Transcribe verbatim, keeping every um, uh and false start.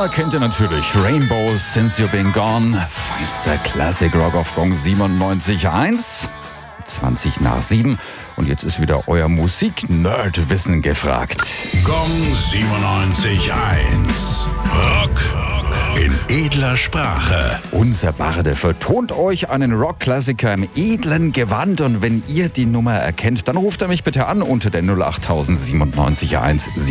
Nummer kennt ihr natürlich. Rainbow Since You've Been Gone. Feinster Classic Rock auf Gong siebenundneunzig Komma eins. zwanzig nach sieben. Und jetzt ist wieder euer Musik-Nerd-Wissen gefragt. Gong siebenundneunzig Komma eins. Rock in edler Sprache. Unser Barde vertont euch einen Rock-Klassiker im edlen Gewand. Und wenn ihr die Nummer erkennt, dann ruft er mich bitte an unter der null acht siebenundneunzig Komma eins.